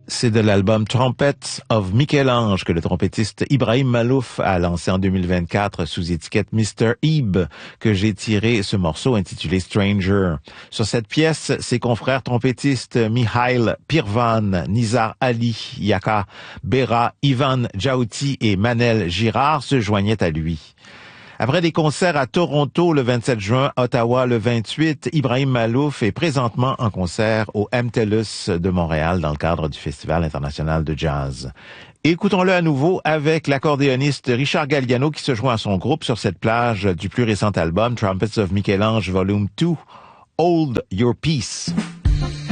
C'est de l'album Trumpets of Michel-Ange que le trompettiste Ibrahim Malouf a lancé en 2024 sous étiquette Mr. Ebe que j'ai tiré ce morceau intitulé Stranger. Sur cette pièce, ses confrères trompettistes Mihail Pirvan, Nizar Ali, Yaka Bera, Ivan Djaouti et Manel Girard se joignaient à lui. Après des concerts à Toronto le 27 juin, Ottawa le 28, Ibrahim Malouf est présentement en concert au MTELUS de Montréal dans le cadre du Festival international de jazz. Écoutons-le à nouveau avec l'accordéoniste Richard Galliano qui se joint à son groupe sur cette plage du plus récent album Trumpets of Michel-Ange Volume 2, Hold Your Peace.